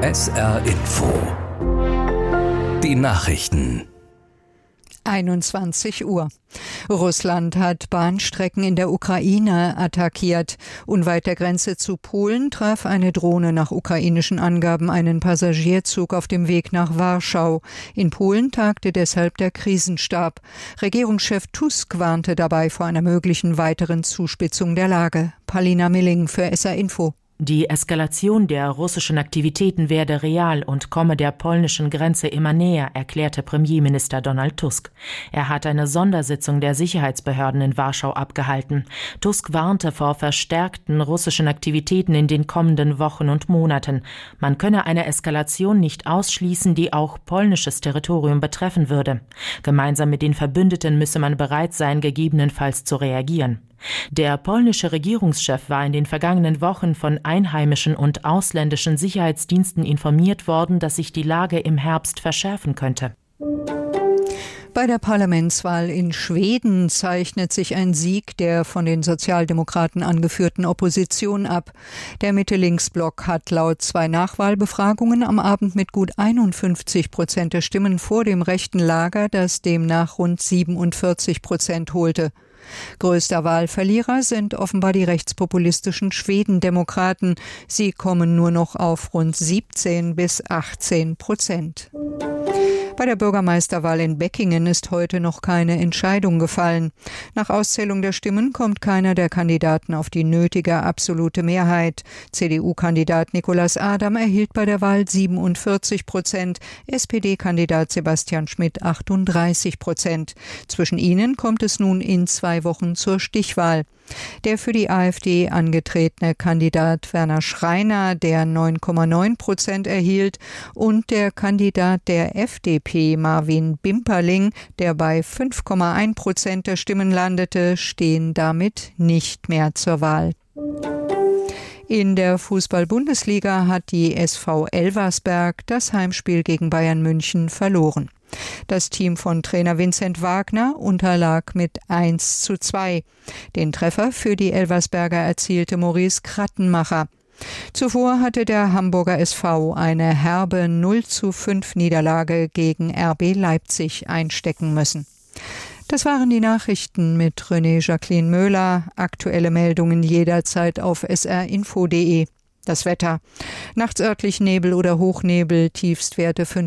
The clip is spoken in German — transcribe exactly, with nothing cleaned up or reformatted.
S R Info. Die Nachrichten. einundzwanzig Uhr. Russland hat Bahnstrecken in der Ukraine attackiert. Unweit der Grenze zu Polen traf eine Drohne nach ukrainischen Angaben einen Passagierzug auf dem Weg nach Warschau. In Polen tagte deshalb der Krisenstab. Regierungschef Tusk warnte dabei vor einer möglichen weiteren Zuspitzung der Lage. Palina Milling für S R Info. Die Eskalation der russischen Aktivitäten werde real und komme der polnischen Grenze immer näher, erklärte Premierminister Donald Tusk. Er hat eine Sondersitzung der Sicherheitsbehörden in Warschau abgehalten. Tusk warnte vor verstärkten russischen Aktivitäten in den kommenden Wochen und Monaten. Man könne eine Eskalation nicht ausschließen, die auch polnisches Territorium betreffen würde. Gemeinsam mit den Verbündeten müsse man bereit sein, gegebenenfalls zu reagieren. Der polnische Regierungschef war in den vergangenen Wochen von einheimischen und ausländischen Sicherheitsdiensten informiert worden, dass sich die Lage im Herbst verschärfen könnte. Bei der Parlamentswahl in Schweden zeichnet sich ein Sieg der von den Sozialdemokraten angeführten Opposition ab. Der Mitte-Links-Block hat laut zwei Nachwahlbefragungen am Abend mit gut einundfünfzig Prozent der Stimmen vor dem rechten Lager, das demnach rund siebenundvierzig Prozent holte. Größter Wahlverlierer sind offenbar die rechtspopulistischen Schwedendemokraten. Sie kommen nur noch auf rund siebzehn bis achtzehn Prozent. Bei der Bürgermeisterwahl in Beckingen ist heute noch keine Entscheidung gefallen. Nach Auszählung der Stimmen kommt keiner der Kandidaten auf die nötige absolute Mehrheit. C D U-Kandidat Nicolas Adam erhielt bei der Wahl siebenundvierzig Prozent, S P D-Kandidat Sebastian Schmidt achtunddreißig Prozent. Zwischen ihnen kommt es nun in zwei Wochen zur Stichwahl. Der für die AfD angetretene Kandidat Werner Schreiner, der neun Komma neun Prozent erhielt, und der Kandidat der F D P Marvin Bimperling, der bei fünf Komma eins Prozent der Stimmen landete, stehen damit nicht mehr zur Wahl. In der Fußball-Bundesliga hat die S V Elversberg das Heimspiel gegen Bayern München verloren. Das Team von Trainer Vincent Wagner unterlag mit eins zu zwei. Den Treffer für die Elversberger erzielte Maurice Krattenmacher. Zuvor hatte der Hamburger S V eine herbe null zu fünf Niederlage gegen R B Leipzig einstecken müssen. Das waren die Nachrichten mit René Jacqueline Möhler. Aktuelle Meldungen jederzeit auf s r info punkt d e. Das Wetter. Nachts örtlich Nebel oder Hochnebel, Tiefstwerte fünf